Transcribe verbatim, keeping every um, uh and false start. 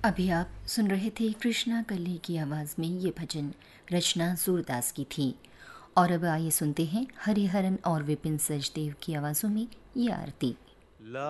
अभी आप सुन रहे थे कृष्णा कल्ली की आवाज़ में ये भजन, रचना सूरदास की थी। और अब आइए सुनते हैं हरिहरन और विपिन सचदेव की आवाज़ों में ये आरती।